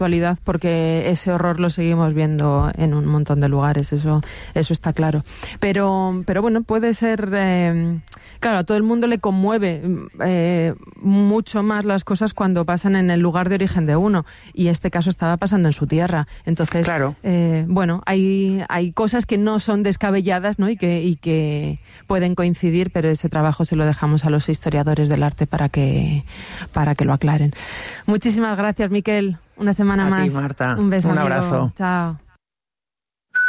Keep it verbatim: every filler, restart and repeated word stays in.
actualidad, porque ese horror lo seguimos viendo en un montón de lugares, eso eso está claro. Pero pero bueno, puede ser... Eh, claro, a todo el mundo le conmueve eh, mucho más las cosas cuando pasan en el lugar de origen de uno, y este caso estaba pasando en su tierra. Entonces, claro. eh, bueno, hay hay cosas que no son descabelladas, ¿no? y que y que pueden coincidir, pero ese trabajo se lo dejamos a los historiadores del arte para que para que lo aclaren. Muchísimas gracias, Miquel. Una semana a más. ti, Marta. Un beso, Un amigo. abrazo. Chao.